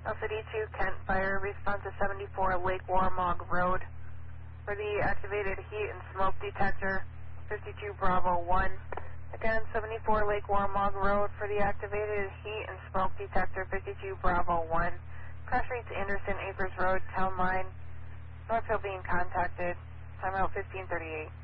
LCD-2 Kent Fire, response to 74 Lake Warmog Road. For the activated heat and smoke detector, 52 Bravo 1. Again, 74 Lake Warmog Road for the activated heat and smoke detector, 52 Bravo 1. Crash rates Anderson Acres Road, Town Line, North Hill being contacted. Timeout 1538.